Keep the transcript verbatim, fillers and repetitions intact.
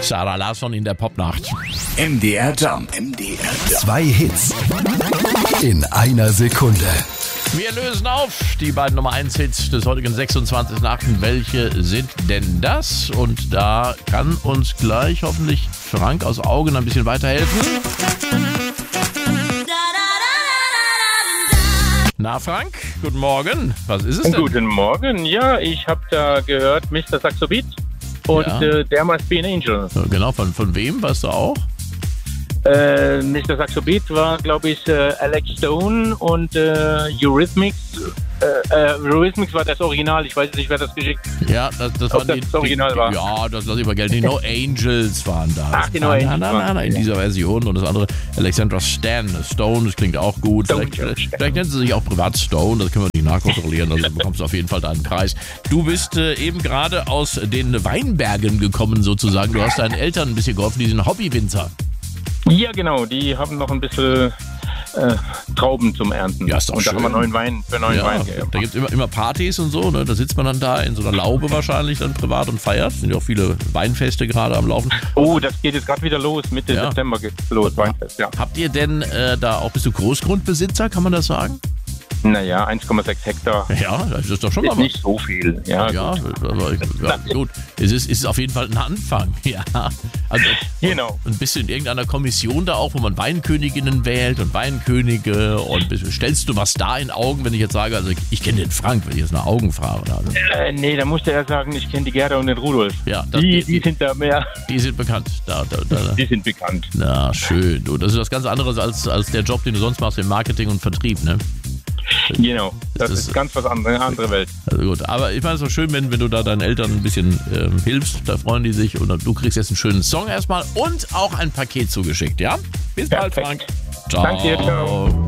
Sarah Larsson in der Popnacht. M D R Jump. M D R Jump. Zwei Hits in einer Sekunde. Wir lösen auf die beiden Nummer eins Hits des heutigen sechsundzwanzigsten achten Welche sind denn das? Und da kann uns gleich hoffentlich Frank aus Augen ein bisschen weiterhelfen. Na Frank, guten Morgen. Was ist es denn? Guten Morgen. Ja, ich habe da gehört Mister Saxo Beat und Ja. äh, There Must Be an Angel. Genau, von, von wem, weißt du auch? Äh, Mister Saxo Beat war, glaube ich, äh, Alex Stone und äh, Eurythmics. Äh, äh, Eurythmics war das Original. Ich weiß nicht, wer das geschickt hat. Ja, das, das Ob waren das das Original die, war. Ja, das lasse ich mal gelten. Die No Angels waren da. Ach, die No Nein, Angels nein, nein, waren nein, in da. dieser Version. Und das andere, Alexandra Stan, Stone, das klingt auch gut. Stone, Vielleicht, ja, vielleicht, Stan. vielleicht nennt sie sich auch privat Stone, das können wir nicht nachkontrollieren. Also bekommst du auf jeden Fall deinen Preis. Du bist äh, eben gerade aus den Weinbergen gekommen sozusagen. Du hast deinen Eltern ein bisschen geholfen, die sind Hobbywinzer. Ja, genau. Die haben noch ein bisschen äh, Trauben zum Ernten. Ja, ist doch und da schön. haben wir neuen Wein für neuen Ja, Wein. da gibt es immer, immer Partys und so, ne? Da sitzt man dann da in so einer Laube wahrscheinlich dann privat und feiert. Es sind ja auch viele Weinfeste gerade am Laufen. Oh, das geht jetzt gerade wieder los. Mitte Ja. September geht's los. Weinfest, ja. Habt ihr denn äh, da auch, bist du Großgrundbesitzer, kann man das sagen? Naja, eins Komma sechs Hektar. Ja, das ist doch schon mal Ist was. nicht so viel. Ja, Ja, aber ich, ja, gut. Es ist, ist auf jeden Fall ein Anfang. Ja. Also, Genau. und bist du in irgendeiner Kommission da auch, wo man Weinköniginnen wählt und Weinkönige und bist, stellst du was da in Augen, wenn ich jetzt sage, also ich, ich kenne den Frank, wenn ich jetzt nach Augen frage. Also, Äh, nee, da musste er sagen, ich kenne die Gerda und den Rudolf. ja, das, Die, die, die sind da mehr, die sind bekannt. Da, da, da. die sind bekannt. Na, schön. Du, das ist was ganz anderes als, als der Job, den du sonst machst im Marketing und Vertrieb, ne? Genau, das, Das ist ist- ganz was anderes, eine andere Welt. Also gut, aber ich meine, es ist doch schön, wenn, wenn du da deinen Eltern ein bisschen ähm, hilfst, da freuen die sich und du kriegst jetzt einen schönen Song erstmal und auch ein Paket zugeschickt, ja? Bis bald, Perfekt. Frank. Ciao. Danke dir, ciao.